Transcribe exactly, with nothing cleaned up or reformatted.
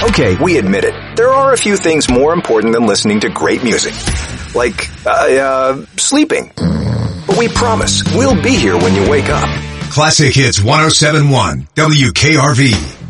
Okay, we admit it. There are a few things more important than listening to great music. Like, uh, uh, sleeping. But we promise, we'll be here when you wake up. Classic Hits one oh seven point one, W K R V.